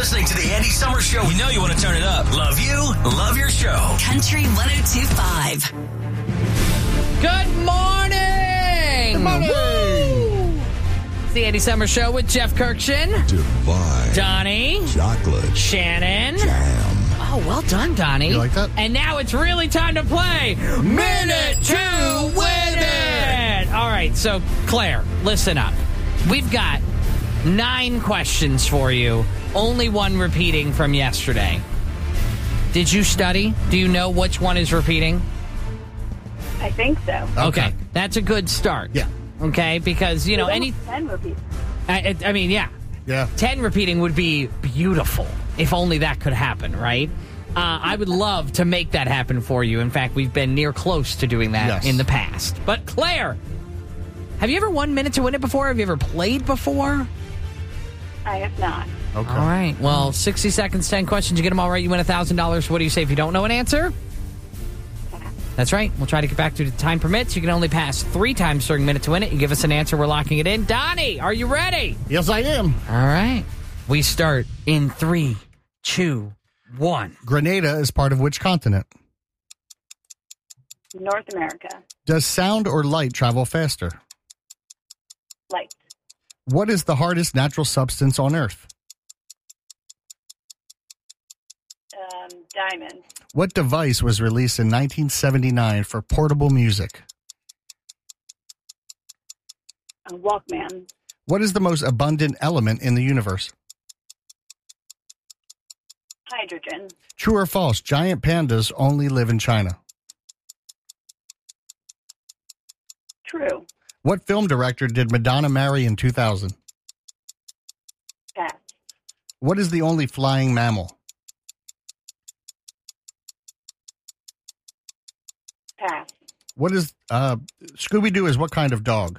listening to the Andy Summer Show. We know you want to turn it up. Love you. Love your show. Country 102.5. Good morning. Good morning. Woo! It's the Andy Summer Show with Jeff Kirkshin. Divine. Donnie. Chocolate. Shannon. Jam. Oh, well done, Donnie. You like that? And now it's really time to play Minute to Win It. All right, so Claire, listen up. We've got 9 questions for you, only one repeating from yesterday. Did you study? Do you know which one is repeating? I think so. Okay. That's a good start. Yeah. Okay, because, you know, 10 repeats. I mean, yeah. Yeah. 10 repeating would be beautiful if only that could happen, right? I would love to make that happen for you. In fact, we've been near close to doing that in the past. But Claire, have you ever won Minute to Win It before? Have you ever played before? I have not. Okay. All right. Well, 60 seconds, 10 questions. You get them all right, you win $1,000. What do you say if you don't know an answer? That's right. We'll try to get back to the time permits. You can only pass 3 times during Minute to Win It. You give us an answer, we're locking it in. Donnie, are you ready? Yes, I am. All right. We start in 3, 2, 1. Grenada is part of which continent? North America. Does sound or light travel faster? Light. What is the hardest natural substance on Earth? Diamond. What device was released in 1979 for portable music? Walkman. What is the most abundant element in the universe? Hydrogen. True or false, giant pandas only live in China? True. What film director did Madonna marry in 2000? Pass. What is the only flying mammal? Pass. What is Scooby-Doo is what kind of dog?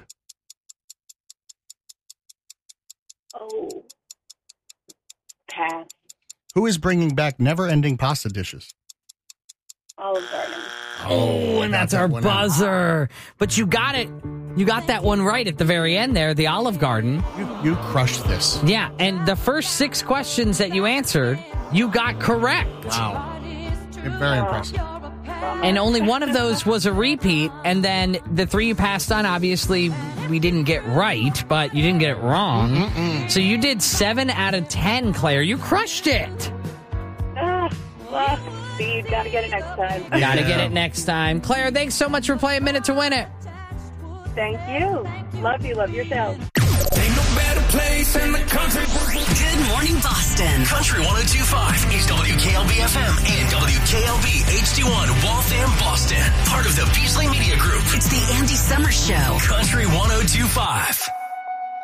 Oh. Pass. Who is bringing back never-ending pasta dishes? Olive Garden. Oh, and that's our buzzer. But you got it. You got that one right at the very end there, the Olive Garden. You crushed this. Yeah, and the first 6 questions that you answered, you got correct. Wow. Very impressive. And only one of those was a repeat, and then the 3 you passed on, obviously, we didn't get right, but you didn't get it wrong. Mm-mm. So you did 7 out of 10, Claire. You crushed it. Well, see, you gotta get it next time. Gotta get it next time. Claire, thanks so much for playing Minute to Win It. Thank you. Love you. Love yourself. Ain't no better place in the country. Good morning, Boston. Country 102.5 is WKLB-FM and WKLB HD1 Waltham, Boston. Part of the Beasley Media Group. It's the Andy Summer Show. Country 102.5.